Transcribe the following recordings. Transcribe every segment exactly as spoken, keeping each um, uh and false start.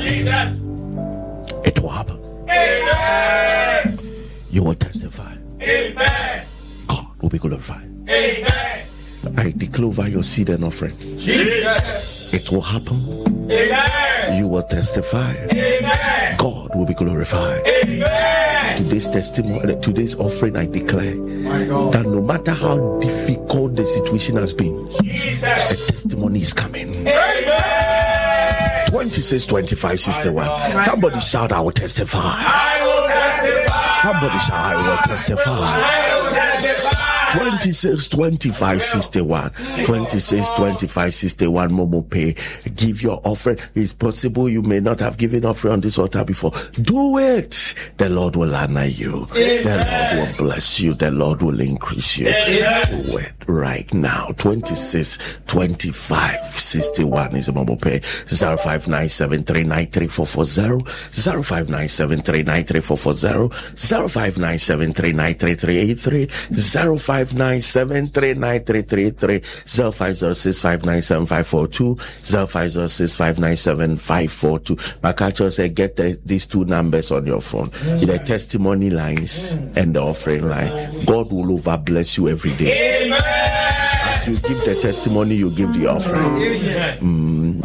Jesus. It will happen. Amen. You will testify. Amen. God will be glorified. Amen. I declare over your seed and offering. Jesus. It will happen. Amen. You will testify. Amen. God will be glorified. Amen. Today's testimony, today's offering, I declare that no matter how difficult the situation has been, Jesus. a testimony is coming. Amen. twenty-six, twenty-five, sister one. Somebody shout, I will testify. I will testify. Somebody shout, I will testify. I will testify. twenty-six, twenty-five, sixty-one. twenty-six, twenty-five, sixty-one. Momo Pay. Give your offering. It's possible you may not have given offering on this altar before. Do it. The Lord will honor you. Amen. The Lord will bless you. The Lord will increase you. Amen. Do it right now. twenty-six, twenty-five, sixty-one is a Momo Pay. zero five nine seven three nine three four four zero. zero five nine seven three nine three four four zero. zero five nine seven three nine three three eight three. zero five nine seven three nine three three three. zero five zero six five nine seven five four two. zero five zero six five nine seven five four two. Makacho said, get the, these two numbers on your phone. Yes, the testimony lines and the offering line. God will over bless you every day. Amen. As you give the testimony, you give the offering. Mm,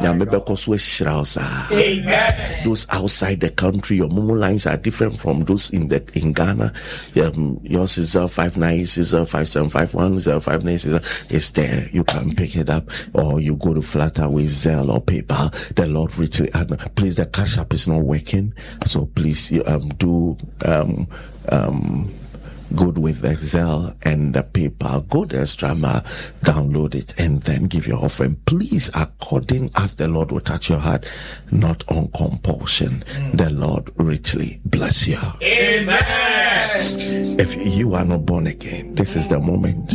Amen. Those outside the country, your Momo lines are different from those in the in Ghana. Um, yours is zero five nine six zero five seven five one. zero five nine six. It's there. You can pick it up, or you go to Flutter with Zelle or PayPal. The Lord richly honor. Please, the Cash App is not working, so please um, do um um. good with the Zelle and the PayPal. Go to Extra Mile, download it, and then give your offering. Please, according as the Lord will touch your heart, not on compulsion. Mm. The Lord richly bless you. Amen. If you are not born again, this is the moment.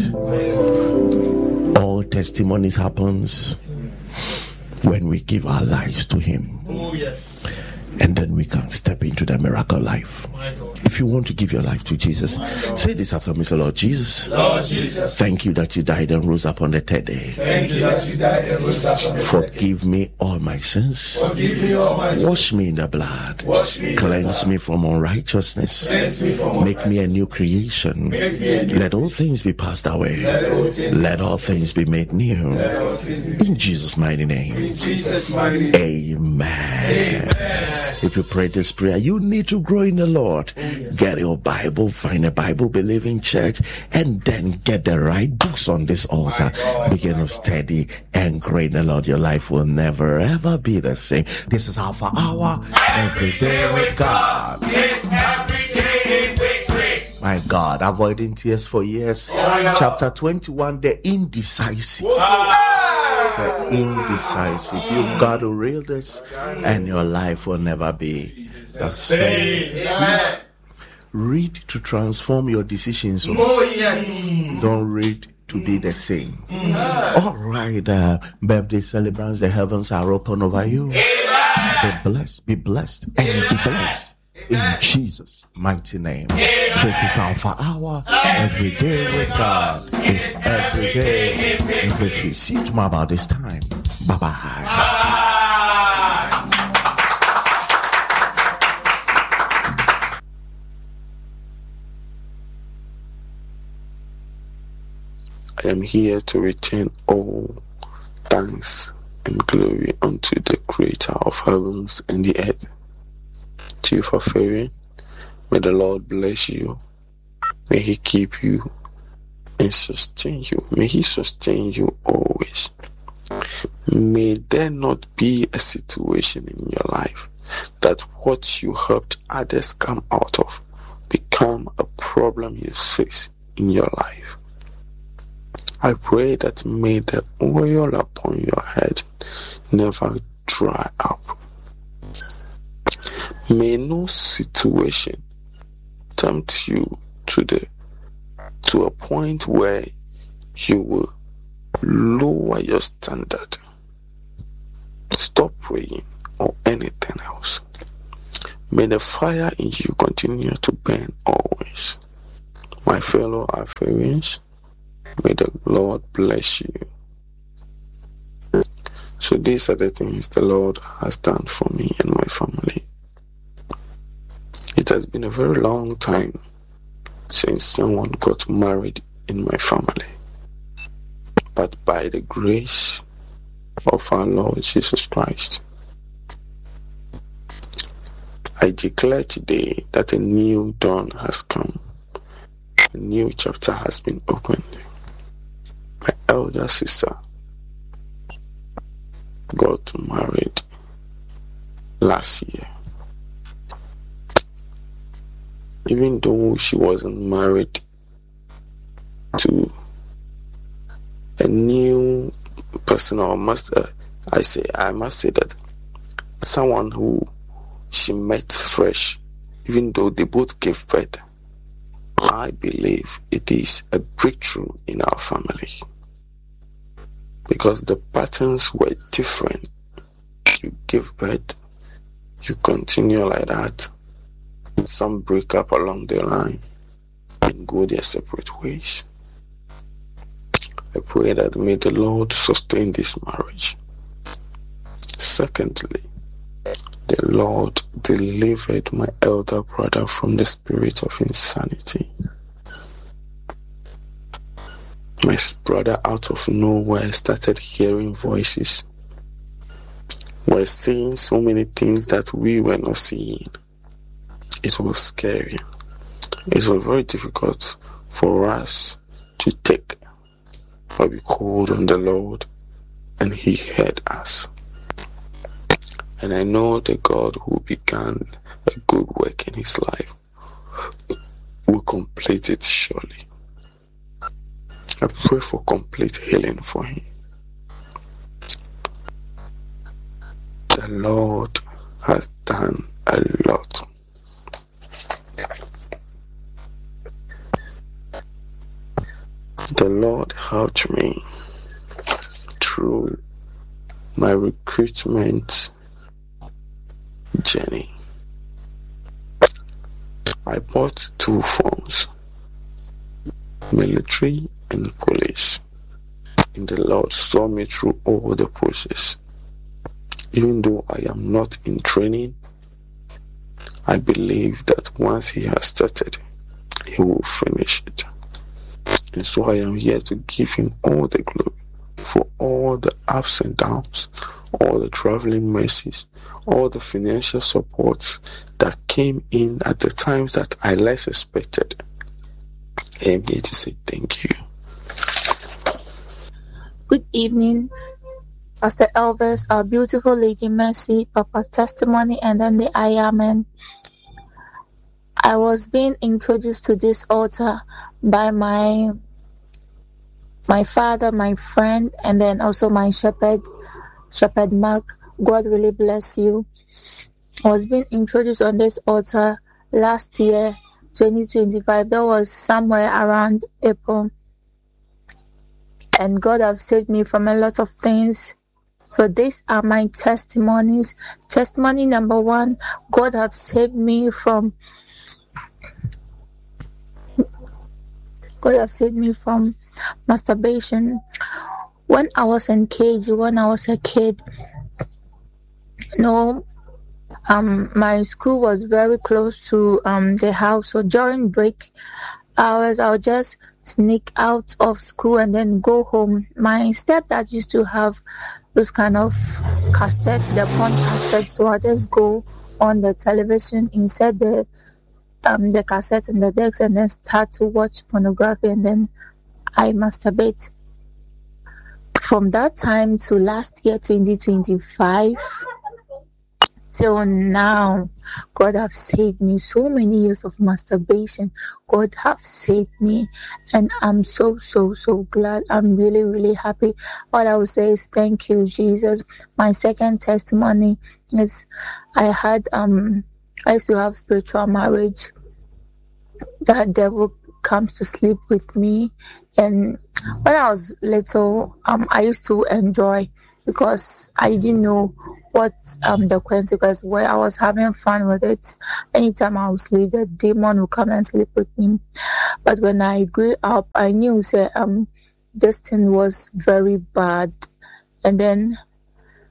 All testimonies happens when we give our lives to Him. Oh yes. And then we can step into the miracle life. If you want to give your life to Jesus, say this after me. Say, Lord Jesus, Lord Jesus, thank you that you died and rose up on the third day. Thank you that you died and rose up on the third day. Forgive me all my sins. Forgive me all my sins. Wash me in the blood. Wash me in Cleanse the blood. me from unrighteousness. Cleanse me from Make me a new creation. Make me a new Let all things be passed away. Let all things, Let all things be made new. Let all things be In Jesus' mighty name. In Jesus' mighty name. Amen. Amen. If you pray this prayer, you need to grow in the Lord. Oh, yes. Get your Bible, find a Bible believing church, and then get the right books on this altar. God, Begin to study and grow in the Lord. Your life will never ever be the same. This is Alpha Hour. Every day with God. It's every day in victory. My God, avoiding tears for years. Oh, yeah. Chapter twenty-one, the indecisive. Ah. The indecisive. You've got to real this, and your life will never be the same. Please read to transform your decisions. Oh yes. Don't read to be the same. All right, uh, birthday celebrants, the heavens are open over you. Be blessed, be blessed, and be blessed. In Jesus' mighty name. This is Alpha Hour. Every day with God. It's every day in victory. See you tomorrow about this time. Bye bye. I am here to return all thanks and glory unto the Creator of heavens and the earth. Chief of Aaron, may the Lord bless you. May He keep you and sustain you. May He sustain you always. May there not be a situation in your life that what you helped others come out of become a problem you face in your life. I pray that may the oil upon your head never dry up. May no situation tempt you to the to a point where you will lower your standard. Stop praying or anything else. May the fire in you continue to burn always. My fellow Afarians, may the Lord bless you. So these are the things the Lord has done for me and my family. It has been a very long time since someone got married in my family. But by the grace of our Lord Jesus Christ, I declare today that a new dawn has come. A new chapter has been opened. My elder sister got married last year. Even though she wasn't married to a new person, or must uh, I say I must say that someone who she met fresh, even though they both gave birth, I believe it is a breakthrough in our family, because the patterns were different. You give birth, you continue like that. Some break up along the line and go their separate ways. I pray that may the Lord sustain this marriage. Secondly, the Lord delivered my elder brother from the spirit of insanity. My brother, out of nowhere, started hearing voices. We're seeing so many things that we were not seeing. It was scary. It was very difficult for us to take. But we called on the Lord and He heard us. And I know the God who began a good work in his life will complete it surely. I pray for complete healing for him. The Lord has done a lot. The Lord helped me through my recruitment journey. I bought two phones, military and police, and the Lord saw me through all the process. Even though I am not in training, I believe that once He has started, He will finish it. And so I am here to give Him all the glory for all the ups and downs, all the traveling mercies, all the financial supports that came in at the times that I less expected. I am here to say thank you. Good evening, Pastor Elvis, our beautiful Lady Mercy, Papa's testimony, and then the I Am Man. I was being introduced to this altar by my my father, my friend, and then also my shepherd, Shepherd Mark. God really bless you. I was being introduced on this altar last year, twenty twenty-five. That was somewhere around April. And God has saved me from a lot of things. So these are my testimonies. Testimony number one, God has saved me from God has saved me from masturbation. When I was in K G, when I was a kid, no, um, my school was very close to um the house. So during break hours, I'll just sneak out of school and then go home. My stepdad used to have those kind of cassettes, the porn cassettes. So I just go on the television, insert the um the cassette in the decks, and then start to watch pornography, and then I masturbate. From that time to last year, twenty twenty-five, till now, God have saved me. So many years of masturbation, God have saved me, and I'm so, so, so glad. I'm really, really happy. All I will say is thank you, Jesus. My second testimony is I had, um, I used to have spiritual marriage. That devil comes to sleep with me, and when I was little, um, I used to enjoy because I didn't know what um the consequences were. I was having fun with it. Anytime I would sleep, the demon would come and sleep with me. But when I grew up, I knew say um this thing was very bad. And then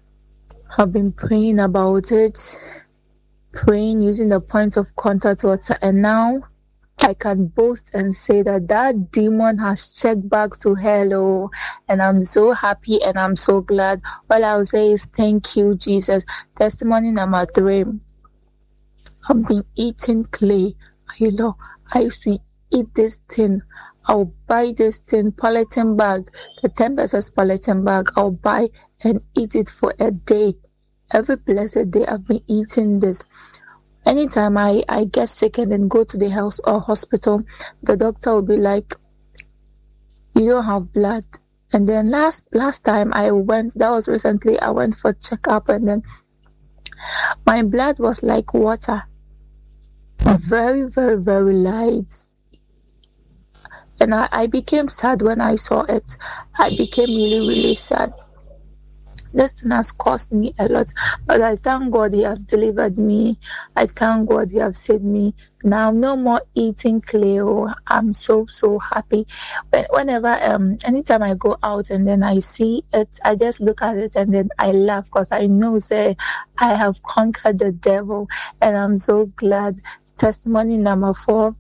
I've been praying about it, praying using the points of contact water, and now I can boast and say that that demon has checked back to hell, oh, and I'm so happy and I'm so glad. All I'll say is thank you, Jesus. Testimony number three. I've been eating clay. You know, I used to eat this thing. I'll buy this thing, polythene bag, the ten pesos polythene bag. I'll buy and eat it for a day. Every blessed day I've been eating this. Anytime I, I get sick and then go to the house or hospital, the doctor will be like, you don't have blood. And then last last time I went, that was recently, I went for checkup, and then my blood was like water. Very, very, very light. And I, I became sad when I saw it. I became really, really sad. This thing has cost me a lot, but I thank God He has delivered me. I thank God He has saved me. Now, no more eating clay. Oh, I'm so, so happy. When, whenever, um, anytime I go out and then I see it, I just look at it and then I laugh because I know, say, I have conquered the devil, and I'm so glad. Testimony number four.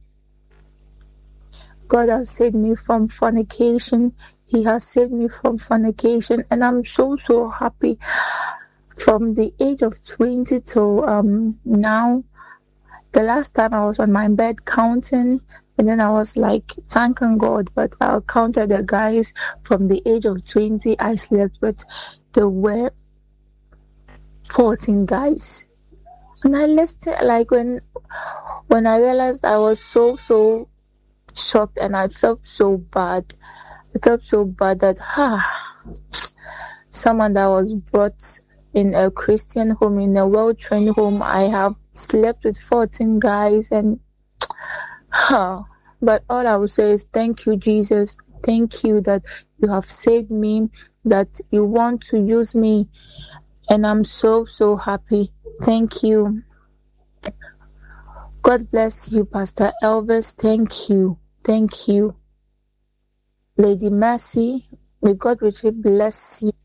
God has saved me from fornication. He has saved me from fornication, and I'm so, so happy. From the age of twenty till um, now, the last time I was on my bed counting, and then I was like thanking God, but I counted the guys from the age of twenty I slept with. There were fourteen guys. And I listened, like when, when I realized, I was so, so shocked, and I felt so bad. I felt so bad that, ah, someone that was brought in a Christian home, in a well-trained home, I have slept with fourteen guys, and, ah, but all I will say is thank you, Jesus. Thank you that you have saved me, that you want to use me, and I'm so, so happy. Thank you. God bless you, Pastor Elvis. Thank you. Thank you. Lady Mercy, may God richly bless you.